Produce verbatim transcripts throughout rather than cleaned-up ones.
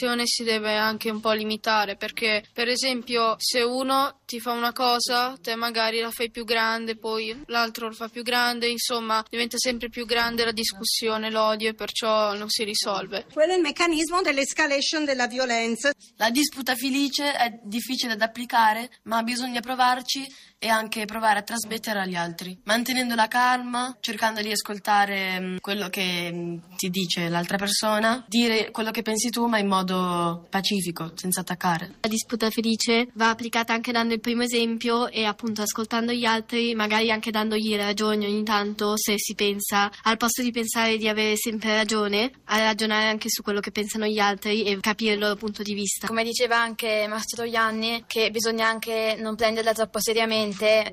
Si deve anche un po' limitare, perché per esempio se uno ti fa una cosa, te magari la fai più grande, poi l'altro lo fa più grande, insomma diventa sempre più grande la discussione, l'odio, e perciò non si risolve. Quello è il meccanismo dell'escalation della violenza. La disputa felice è difficile da applicare, ma bisogna provarci e anche provare a trasmettere agli altri, mantenendo la calma, cercando di ascoltare quello che ti dice l'altra persona, dire quello che pensi tu ma in modo pacifico, senza attaccare. La disputa felice va applicata anche dando il primo esempio e appunto ascoltando gli altri, magari anche dandogli ragioni ogni tanto, se si pensa, al posto di pensare di avere sempre ragione, a ragionare anche su quello che pensano gli altri e capire il loro punto di vista. Come diceva anche Mastro Ianni, che bisogna anche non prenderla troppo seriamente,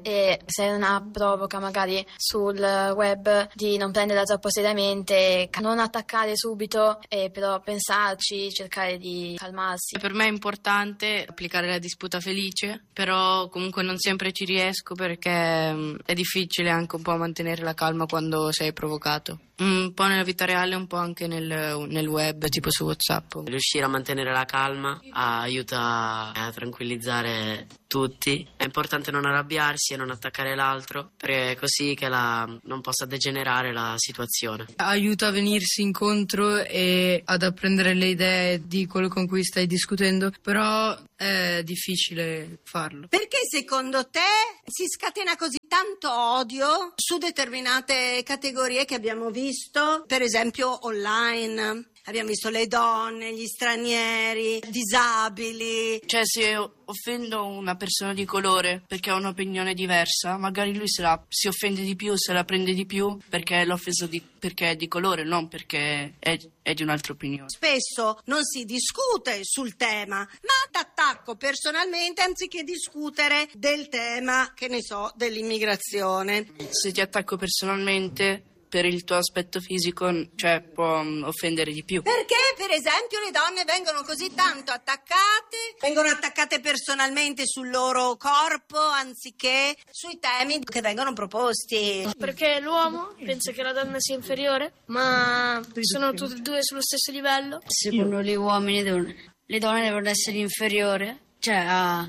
e se una provoca magari sul web di non prenderla troppo seriamente, non attaccare subito, e però pensarci, cercare di calmarsi. Per me è importante applicare la disputa felice, però comunque non sempre ci riesco, perché è difficile anche un po' mantenere la calma quando sei provocato. Un po' nella vita reale, un po' anche nel, nel web, tipo su WhatsApp. Riuscire a mantenere la calma aiuta a tranquillizzare tutti. È importante non arrabbiarsi e non attaccare l'altro, perché è così che la, non possa degenerare la situazione. Aiuta a venirsi incontro e ad apprendere le idee di quello con cui stai discutendo, però è difficile farlo. Perché secondo te si scatena così tanto odio su determinate categorie che abbiamo visto, per esempio online? Abbiamo visto le donne, gli stranieri, disabili. Cioè, se offendo una persona di colore perché ha un'opinione diversa, magari lui se la, si offende di più, se la prende di più perché l'ho offeso di, perché è di colore, non perché è, è di un'altra opinione. Spesso non si discute sul tema, ma t'attacco personalmente anziché discutere del tema, che ne so, dell'immigrazione. Se ti attacco personalmente per il tuo aspetto fisico, cioè può offendere di più. Perché per esempio le donne vengono così tanto attaccate, vengono attaccate personalmente sul loro corpo anziché sui temi che vengono proposti? Perché l'uomo pensa che la donna sia inferiore, ma sono tutte e due sullo stesso livello. Secondo gli uomini devono, le donne devono essere inferiori, cioè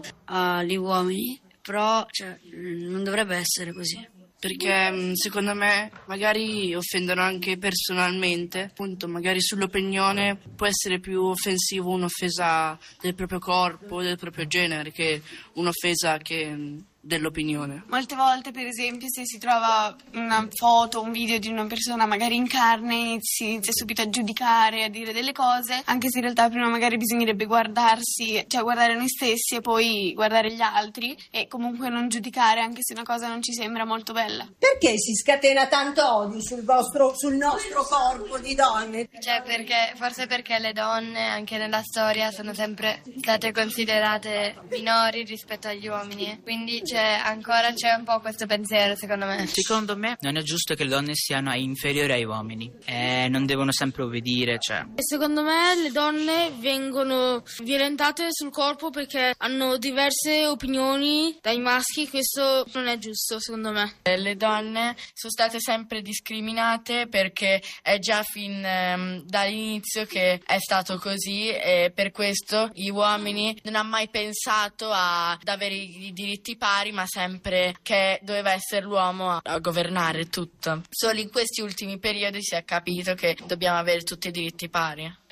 agli uomini, però cioè, non dovrebbe essere così. Perché secondo me magari offendono anche personalmente, appunto magari sull'opinione può essere più offensivo un'offesa del proprio corpo, del proprio genere, che un'offesa che dell'opinione. Molte volte, per esempio, se si trova una foto, un video di una persona magari in carne, si inizia subito a giudicare, a dire delle cose, anche se in realtà prima magari bisognerebbe guardarsi, cioè guardare noi stessi e poi guardare gli altri e comunque non giudicare anche se una cosa non ci sembra molto bella. Perché si scatena tanto odio sul vostro, sul nostro corpo di donne? Cioè perché, forse perché le donne anche nella storia sono sempre state considerate minori rispetto agli uomini, quindi c'è ancora c'è un po' questo pensiero, secondo me. Secondo me non è giusto che le donne siano inferiori ai uomini e non devono sempre obbedire, cioè. Secondo me le donne vengono violentate sul corpo perché hanno diverse opinioni dai maschi, questo non è giusto, secondo me. Le donne sono state sempre discriminate perché è già fin um, dall'inizio che è stato così, e per questo gli uomini non hanno mai pensato a, ad avere i diritti pari, ma sempre che doveva essere l'uomo a, a governare tutto. Solo in questi ultimi periodi si è capito che dobbiamo avere tutti i diritti pari.